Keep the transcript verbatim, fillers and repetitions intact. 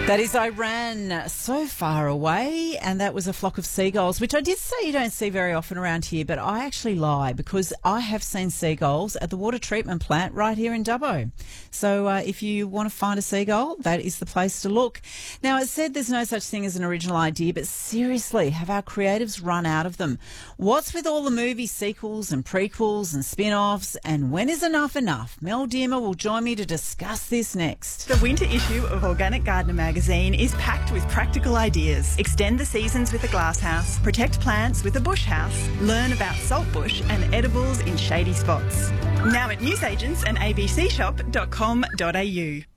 That is Iran, so far away, and that was a flock of seagulls, which I did say you don't see very often around here, but I actually lie because I have seen seagulls at the water treatment plant right here in Dubbo. So uh, if you want to find a seagull, that is the place to look. Now, it said there's no such thing as an original idea, but seriously, have our creatives run out of them? What's with all the movie sequels and prequels and spin-offs, and when is enough enough? Mel Dearmer will join me to discuss this next. The winter issue of Organic Gardener magazine is packed with practical ideas. Extend the seasons with a glasshouse, protect plants with a bush house, learn about saltbush and edibles in shady spots. Now at newsagents and a b c shop dot com dot a u.